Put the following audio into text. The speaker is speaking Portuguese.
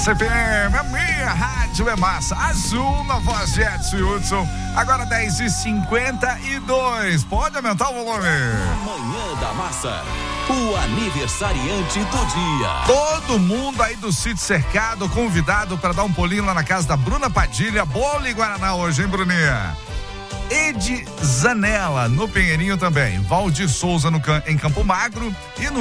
CPM, a minha rádio é massa. Azul na voz de Edson Hudson. Agora 10h52. Pode aumentar o volume. Manhã da Massa. O aniversariante do dia. Todo mundo aí do Sítio Cercado convidado para dar um pulinho lá na casa da Bruna Padilha. Bolo e Guaraná hoje, hein, Bruninha? Edi Zanella no Pinheirinho também. Valdir Souza em Campo Magro e no